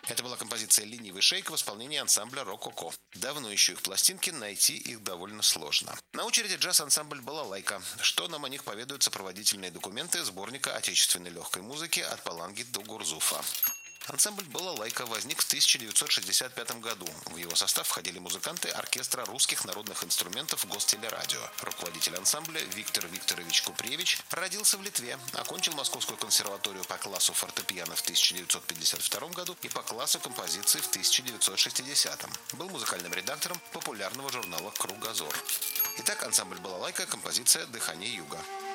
Это была композиция «Ленивый шейк» в исполнении ансамбля «Рококо». Давно ищу их пластинки, найти их довольно сложно. На очереди джаз-ансамбль «Балалайка». Что нам о них поведают сопроводительные документы сборника отечественной легкой музыки «От Паланги до Гурзуфа». Ансамбль «Балалайка» возник в 1965 году. В его состав входили музыканты оркестра русских народных инструментов Гостелерадио. Руководитель ансамбля Виктор Викторович Купревич родился в Литве, окончил Московскую консерваторию по классу фортепиано в 1952 году и по классу композиции в 1960. Был музыкальным редактором популярного журнала «Кругозор». Итак, ансамбль «Балалайка», композиция «Дыхание юга».